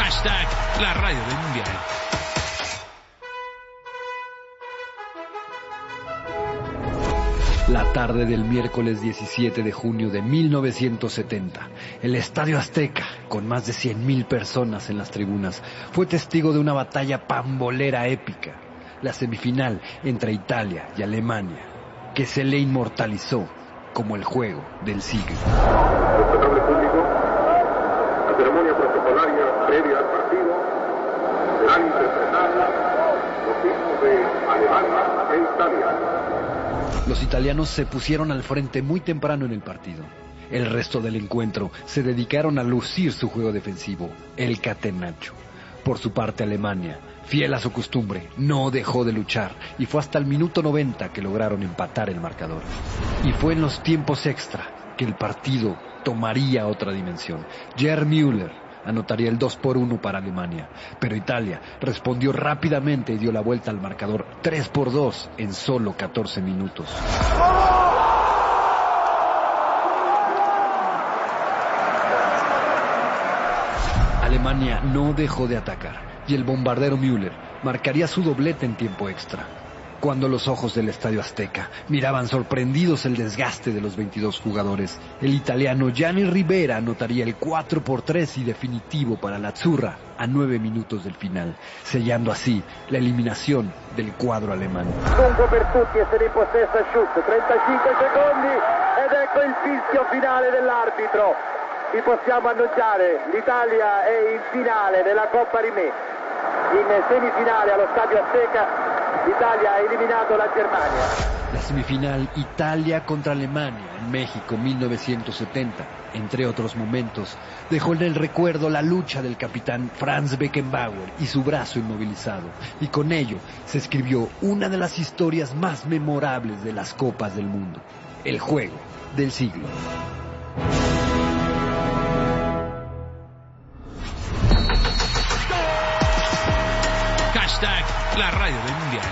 Hashtag la radio del mundial. La tarde del miércoles 17 de junio de 1970, el Estadio Azteca, con más de 100,000 personas en las tribunas, fue testigo de una batalla pambolera épica, la semifinal entre Italia y Alemania, que se le inmortalizó como el juego del siglo. Respetable público, la ceremonia protocolaria previa al partido será interpretada los himnos de Alemania e Italia. Los italianos se pusieron al frente muy temprano en el partido. El resto del encuentro se dedicaron a lucir su juego defensivo, el catenaccio. Por su parte, Alemania, fiel a su costumbre, no dejó de luchar y fue hasta el minuto 90 que lograron empatar el marcador. Y fue en los tiempos extra que el partido tomaría otra dimensión. Gerd Müller anotaría el 2-1 para Alemania, pero Italia respondió rápidamente y dio la vuelta al marcador 3-2 en solo 14 minutos. Alemania no dejó de atacar y el bombardero Müller marcaría su doblete en tiempo extra. Cuando los ojos del Estadio Azteca miraban sorprendidos el desgaste de los 22 jugadores, el italiano Gianni Rivera anotaría el 4-3 y definitivo para la Azzurra a 9 minutos del final, sellando así la eliminación del cuadro alemán. Lungo per tutti e se ne impossessa Schütz, 35 secondi ed ecco il fischio finale dell'arbitro. Vi possiamo annunciare, l'Italia è in finale della Coppa Rimè. In semifinale allo Stadio Azteca Italia ha eliminato la Germania. La semifinal Italia contra Alemania en México 1970, entre otros momentos, dejó en el recuerdo la lucha del capitán Franz Beckenbauer y su brazo inmovilizado, y con ello se escribió una de las historias más memorables de las Copas del Mundo, el juego del siglo. Hashtag la radio del mundial.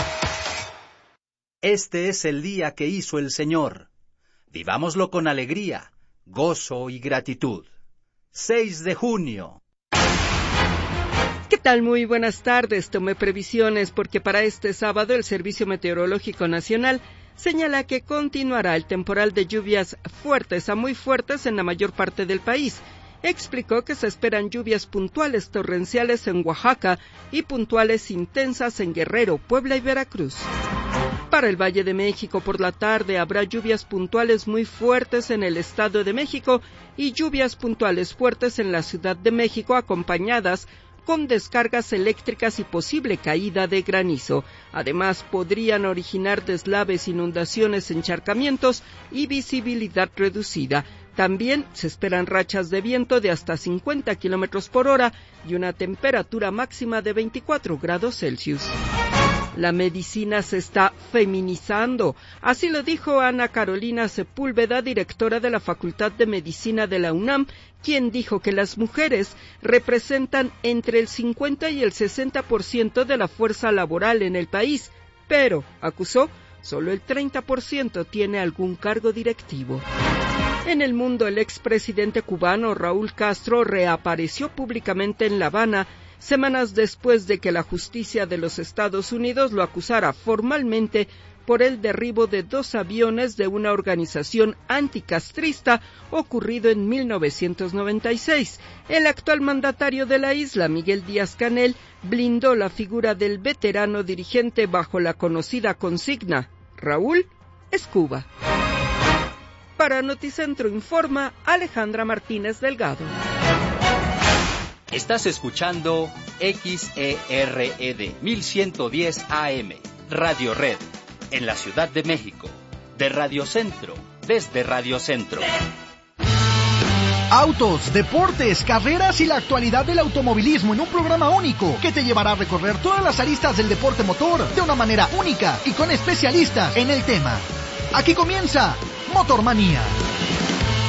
Este es el día que hizo el Señor. Vivámoslo con alegría, gozo y gratitud. 6 de junio. ¿Qué tal? Muy buenas tardes. Tomé previsiones porque para este sábado el Servicio Meteorológico Nacional señala que continuará el temporal de lluvias fuertes a muy fuertes en la mayor parte del país. Explicó que se esperan lluvias puntuales torrenciales en Oaxaca y puntuales intensas en Guerrero, Puebla y Veracruz. Para el Valle de México por la tarde habrá lluvias puntuales muy fuertes en el Estado de México y lluvias puntuales fuertes en la Ciudad de México acompañadas con descargas eléctricas y posible caída de granizo. Además, podrían originar deslaves, inundaciones, encharcamientos y visibilidad reducida. También se esperan rachas de viento de hasta 50 kilómetros por hora y una temperatura máxima de 24 grados Celsius. La medicina se está feminizando, así lo dijo Ana Carolina Sepúlveda, directora de la Facultad de Medicina de la UNAM, quien dijo que las mujeres representan entre el 50 y el 60% de la fuerza laboral en el país, pero, acusó, solo el 30% tiene algún cargo directivo. En el mundo, el expresidente cubano Raúl Castro reapareció públicamente en La Habana semanas después de que la justicia de los Estados Unidos lo acusara formalmente por el derribo de 2 aviones de una organización anticastrista ocurrido en 1996. El actual mandatario de la isla, Miguel Díaz-Canel, blindó la figura del veterano dirigente bajo la conocida consigna: Raúl es Cuba. Para Noticentro informa Alejandra Martínez Delgado. Estás escuchando XERED 1110 AM, Radio Red, en la Ciudad de México, de Radio Centro, desde Radio Centro. Autos, deportes, carreras y la actualidad del automovilismo en un programa único que te llevará a recorrer todas las aristas del deporte motor de una manera única y con especialistas en el tema. Aquí comienza Motormanía.